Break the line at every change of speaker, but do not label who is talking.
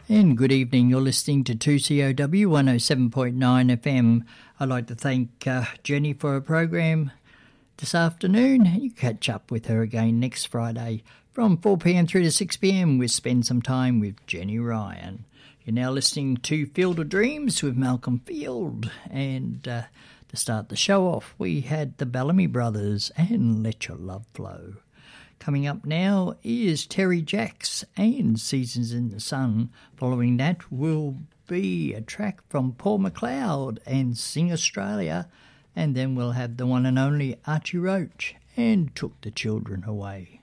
And good evening, you're listening to 2COW 107.9 FM. I'd like to thank Jenny for her program this afternoon. You catch up with her again next Friday from 4pm through to 6pm. We'll spend some time with Jenny Ryan. You're now listening to Field of Dreams with Malcolm Field. And to start the show off, we had the Bellamy Brothers and Let Your Love Flow. Coming up now is Terry Jacks and Seasons in the Sun. Following that will be a track from Paul McLeod and Sing Australia. And then we'll have the one and only Archie Roach and Took the Children Away.